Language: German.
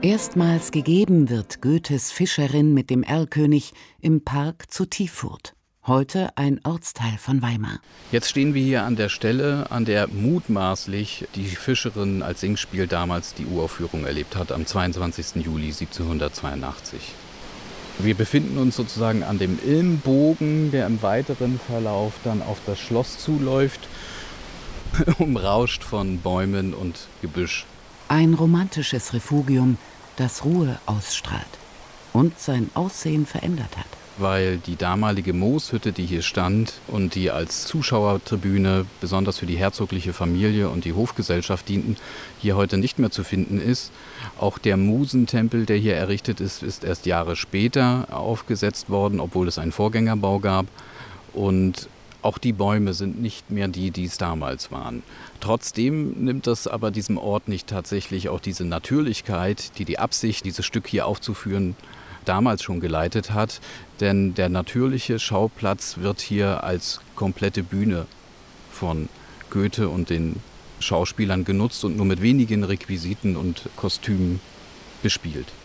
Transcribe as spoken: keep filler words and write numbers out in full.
Erstmals gegeben wird Goethes Fischerin mit dem Erlkönig im Park zu Tiefurth. Heute ein Ortsteil von Weimar. Jetzt stehen wir hier an der Stelle, an der mutmaßlich die Fischerin als Singspiel damals die Uraufführung erlebt hat, am zweiundzwanzigsten Juli siebzehnhundertzweiundachtzig. Wir befinden uns sozusagen an dem Ilmbogen, der im weiteren Verlauf dann auf das Schloss zuläuft, umrauscht von Bäumen und Gebüsch. Ein romantisches Refugium, das Ruhe ausstrahlt und sein Aussehen verändert hat. Weil die damalige Mooshütte, die hier stand und die als Zuschauertribüne besonders für die herzogliche Familie und die Hofgesellschaft dienten, hier heute nicht mehr zu finden ist. Auch der Musentempel, der hier errichtet ist, ist erst Jahre später aufgesetzt worden, obwohl es einen Vorgängerbau gab. Und auch die Bäume sind nicht mehr die, die es damals waren. Trotzdem nimmt das aber diesem Ort nicht tatsächlich auch diese Natürlichkeit, die die Absicht, dieses Stück hier aufzuführen, damals schon geleitet hat. Denn der natürliche Schauplatz wird hier als komplette Bühne von Goethe und den Schauspielern genutzt und nur mit wenigen Requisiten und Kostümen bespielt.